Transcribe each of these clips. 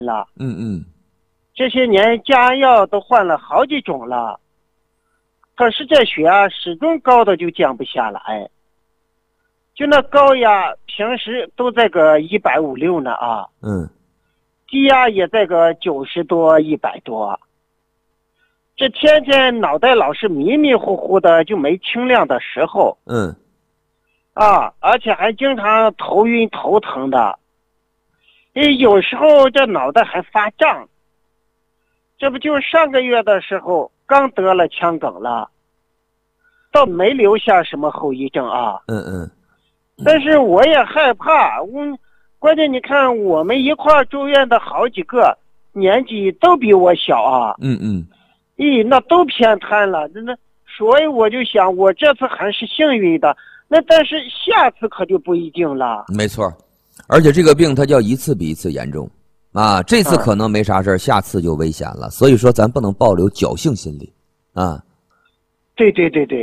了。 嗯， 这些年降药都换了好几种了，可是这血压始终高的就降不下来。就那高压平时都在个150-160呢啊，低压也在个90多100多。这天天脑袋老是迷迷糊糊的，就没清亮的时候。而且还经常头晕头疼的。有时候这脑袋还发胀。这不就上个月的时候刚得了腔梗了，倒没留下什么后遗症啊。但是我也害怕，关键你看我们一块住院的好几个年纪都比我小啊。那都偏瘫了，那所以我就想，我这次还是幸运的，那但是下次可就不一定了。 没错，而且这个病它叫一次比一次严重啊，这次可能没啥事，下次就危险了。所以说咱不能抱留侥幸心理啊。 对，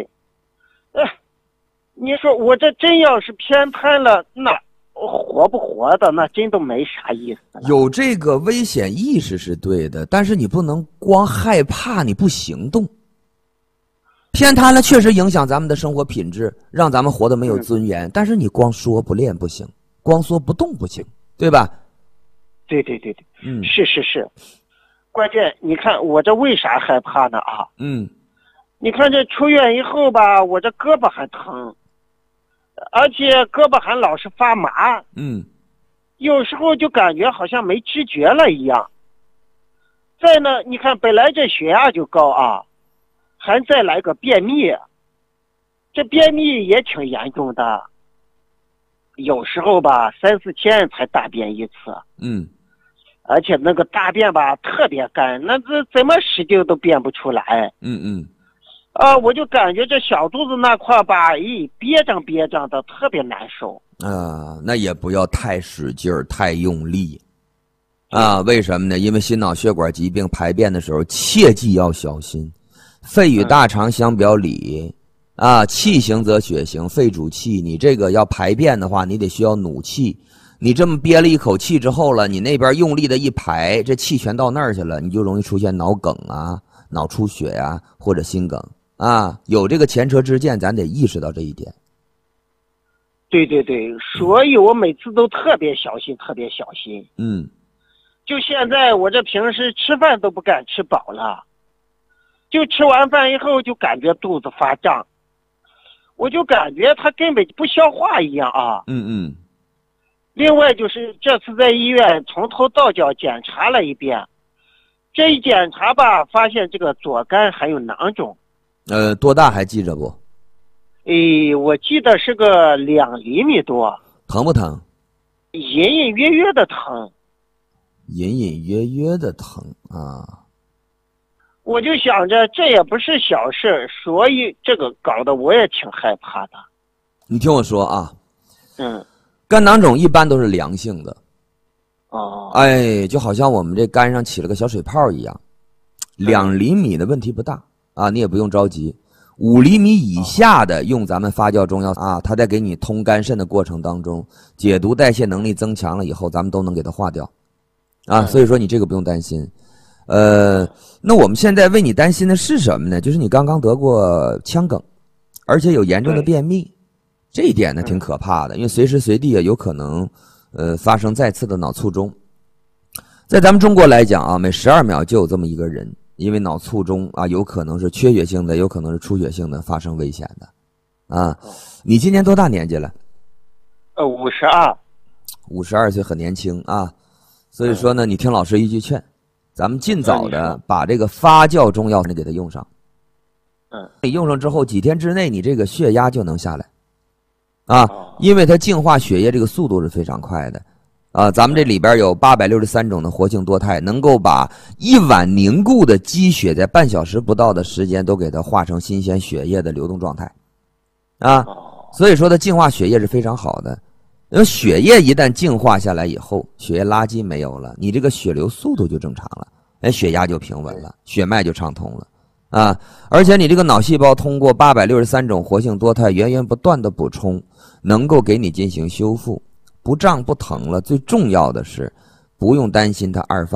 你说我这真要是偏瘫了，那活不活的那真都没啥意思了。 有这个危险意识是对的，但是你不能光害怕你不行动。偏瘫了确实影响咱们的生活品质，让咱们活得没有尊严，但是你光说不练不行，光说不动不行，对吧？ 对，是。关键你看我这为啥害怕呢啊？你看这出院以后吧，我这胳膊还疼，而且胳膊还老是发麻。有时候就感觉好像没知觉了一样。再呢，你看本来这血压就高啊，还再来个便秘，这便秘也挺严重的。有时候吧，3-4天才大便一次。而且那个大便吧特别干，那这怎么使劲都便不出来。我就感觉这小肚子那块吧，憋胀的，特别难受。 那也不要太使劲儿，太用力啊。为什么呢？因为心脑血管疾病排便的时候切记要小心。肺与大肠相表里啊，气行则血行，肺主气，你这个要排便的话，你得需要努气。你这么憋了一口气之后了，你那边用力的一排，这气全到那儿去了，你就容易出现脑梗啊、脑出血啊，或者心梗啊。有这个前车之鉴，咱得意识到这一点。 对，所以我每次都特别小心。就现在我这平时吃饭都不敢吃饱了，就吃完饭以后就感觉肚子发胀，我就感觉它根本不消化一样啊。另外就是这次在医院从头到脚检查了一遍，这一检查吧，发现这个左肝还有囊肿。 多大还记着不？ 我记得是个2厘米多。 疼不疼？ 隐隐约约的疼。 隐隐约约的疼啊。 我就想着这也不是小事，所以这个搞得我也挺害怕的。 你听我说啊。肝囊肿一般都是良性的。就好像我们这肝上起了个小水泡一样。2厘米的问题不大啊，你也不用着急。5厘米以下的，用咱们发酵中药啊，它在给你通肝肾的过程当中，解毒代谢能力增强了以后，咱们都能给它化掉啊。所以说你这个不用担心。那我们现在为你担心的是什么呢？就是你刚刚得过腔梗，而且有严重的便秘。这一点呢挺可怕的，因为随时随地有可能发生再次的脑卒中。在咱们中国来讲啊，每12秒就有这么一个人因为脑卒中啊，有可能是缺血性的，有可能是出血性的发生危险的啊。你今年多大年纪了 ？52。 52岁很年轻啊。所以说呢，你听老师一句劝，咱们尽早的把这个发酵中药给它用上。你用上之后几天之内，你这个血压就能下来啊，因为它净化血液这个速度是非常快的啊。咱们这里边有863种的活性多肽，能够把一碗凝固的积血在半小时不到的时间都给它化成新鲜血液的流动状态啊。所以说它净化血液是非常好的。因为血液一旦净化下来以后，血液垃圾没有了，你这个血流速度就正常了，血压就平稳了，血脉就畅通了啊。而且你这个脑细胞通过863种活性多肽源源不断的补充，能够给你进行修复，不胀不疼了。最重要的是不用担心它二发